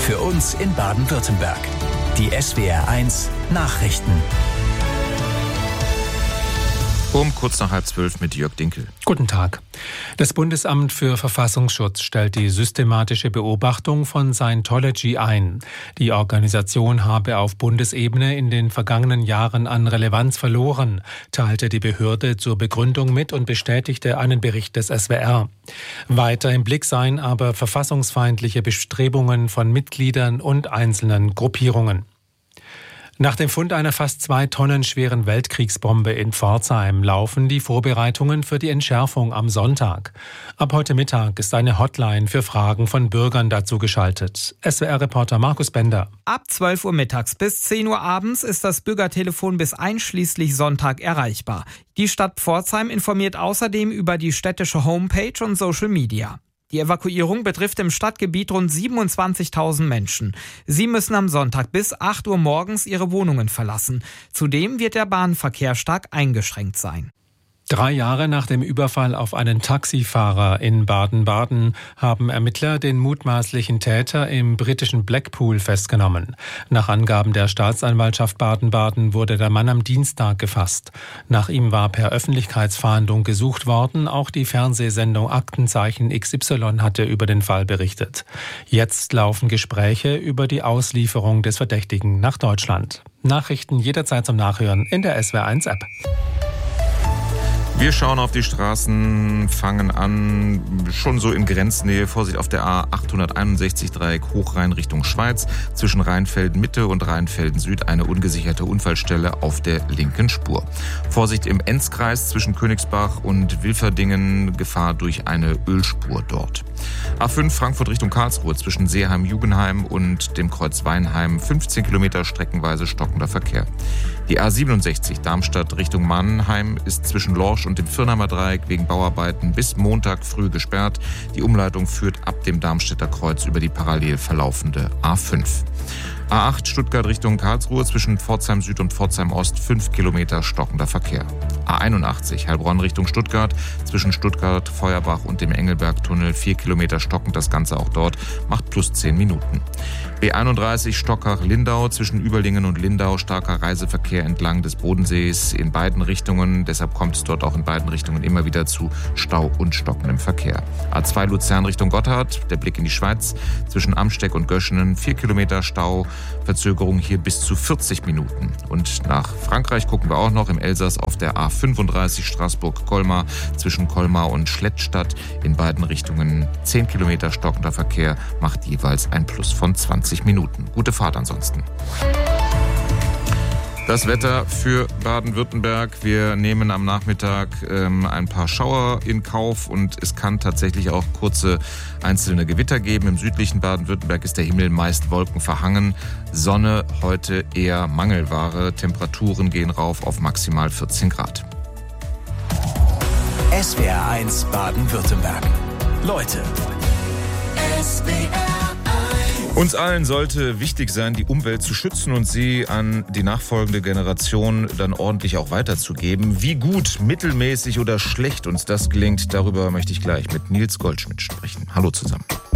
Für uns in Baden-Württemberg. Die SWR1 Nachrichten. Kurz nach 11:30 mit Jörg Dinkel. Guten Tag. Das Bundesamt für Verfassungsschutz stellt die systematische Beobachtung von Scientology ein. Die Organisation habe auf Bundesebene in den vergangenen Jahren an Relevanz verloren, teilte die Behörde zur Begründung mit und bestätigte einen Bericht des SWR. Weiter im Blick seien aber verfassungsfeindliche Bestrebungen von Mitgliedern und einzelnen Gruppierungen. Nach dem Fund einer fast 2 Tonnen schweren Weltkriegsbombe in Pforzheim laufen die Vorbereitungen für die Entschärfung am Sonntag. Ab heute Mittag ist eine Hotline für Fragen von Bürgern dazu geschaltet. SWR-Reporter Markus Bender. Ab 12 Uhr mittags bis 10 Uhr abends ist das Bürgertelefon bis einschließlich Sonntag erreichbar. Die Stadt Pforzheim informiert außerdem über die städtische Homepage und Social Media. Die Evakuierung betrifft im Stadtgebiet rund 27.000 Menschen. Sie müssen am Sonntag bis 8 Uhr morgens ihre Wohnungen verlassen. Zudem wird der Bahnverkehr stark eingeschränkt sein. 3 Jahre nach dem Überfall auf einen Taxifahrer in Baden-Baden haben Ermittler den mutmaßlichen Täter im britischen Blackpool festgenommen. Nach Angaben der Staatsanwaltschaft Baden-Baden wurde der Mann am Dienstag gefasst. Nach ihm war per Öffentlichkeitsfahndung gesucht worden. Auch die Fernsehsendung Aktenzeichen XY hatte über den Fall berichtet. Jetzt laufen Gespräche über die Auslieferung des Verdächtigen nach Deutschland. Nachrichten jederzeit zum Nachhören in der SWR1-App. Wir schauen auf die Straßen, fangen an, schon so in Grenznähe, Vorsicht auf der A861 Dreieck Hochrhein Richtung Schweiz, zwischen Rheinfelden Mitte und Rheinfelden Süd eine ungesicherte Unfallstelle auf der linken Spur. Vorsicht im Enzkreis zwischen Königsbach und Wilferdingen, Gefahr durch eine Ölspur dort. A5 Frankfurt Richtung Karlsruhe zwischen Seeheim-Jugenheim und dem Kreuz Weinheim, 15 Kilometer streckenweise stockender Verkehr. Die A67 Darmstadt Richtung Mannheim ist zwischen Lorsch und dem Firnheimer Dreieck wegen Bauarbeiten bis Montag früh gesperrt. Die Umleitung führt ab dem Darmstädter Kreuz über die parallel verlaufende A5. A8 Stuttgart Richtung Karlsruhe zwischen Pforzheim Süd und Pforzheim Ost 5 Kilometer stockender Verkehr. A81 Heilbronn Richtung Stuttgart zwischen Stuttgart, Feuerbach und dem Engelbergtunnel 4 Kilometer stockend, das Ganze auch dort macht plus 10 Minuten. B31 Stockach-Lindau zwischen Überlingen und Lindau starker Reiseverkehr entlang des Bodensees in beiden Richtungen. Deshalb kommt es dort auch in beiden Richtungen immer wieder zu Stau und stockendem Verkehr. A2 Luzern Richtung Gotthard, der Blick in die Schweiz zwischen Amsteck und Göschenen 4 Kilometer Stau, Verzögerung hier bis zu 40 Minuten. Und nach Frankreich gucken wir auch noch im Elsass auf der A35 Straßburg-Colmar zwischen Colmar und Schlettstadt in beiden Richtungen 10 Kilometer stockender Verkehr macht jeweils ein Plus von 20 Minuten. Gute Fahrt ansonsten. Das Wetter für Baden-Württemberg. Wir nehmen am Nachmittag ein paar Schauer in Kauf und es kann tatsächlich auch kurze einzelne Gewitter geben. Im südlichen Baden-Württemberg ist der Himmel meist wolkenverhangen. Sonne heute eher Mangelware. Temperaturen gehen rauf auf maximal 14 Grad. SWR1 Baden-Württemberg. Leute. SWR. Uns allen sollte wichtig sein, die Umwelt zu schützen und sie an die nachfolgende Generation dann ordentlich auch weiterzugeben. Wie gut, mittelmäßig oder schlecht uns das gelingt, darüber möchte ich gleich mit Nils Goldschmidt sprechen. Hallo zusammen.